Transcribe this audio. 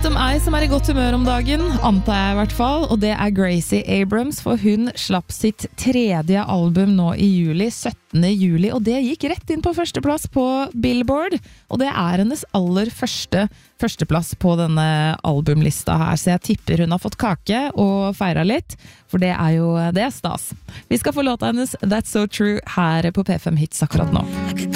vet om ei som I godt humør om dagen, antar jeg I hvert fall, og det Gracie Abrams, for hun slapp sitt tredje album nå I juli, 17. juli, og det gikk rett inn på førsteplass på Billboard, og det hennes aller førsteplass på denne albumlista her, så jeg tipper hun har fått kake og feiret litt, for det jo det stas. Vi skal få låta hennes That's So True her på P5 Hits akkurat nå.